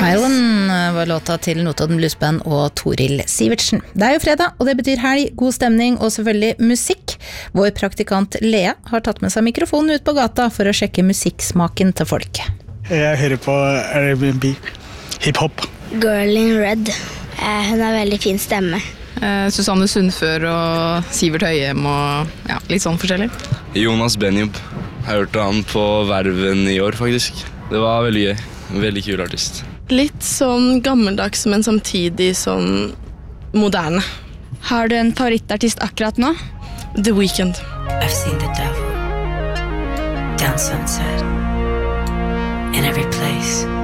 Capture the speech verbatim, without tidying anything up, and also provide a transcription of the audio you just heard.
Island var låta til Notodden Bluesband og Toril Sivertsen. Det er jo fredag, og det betyr helg, god stemning og selvfølgelig musikk. Vår praktikant Lea har tatt med seg mikrofonen ut på gata for å sjekke musikksmaken til folk. Jeg hører på R and B, hip-hop. Girl in Red. Eh, hun har veldig fin stemme. Eh, Susanne Sundfør og Sivert Høyem og ja, litt sånn forskjellig. Jonas Benjob. Jeg hørte han på Verven i år faktisk. Det var veldig gøy. Veldig kul artist. Litt sånn gammeldags, men samtidig sånn moderne. Har du en favorittartist akkurat nå? The Weeknd. I've seen the devil down sunset in every place.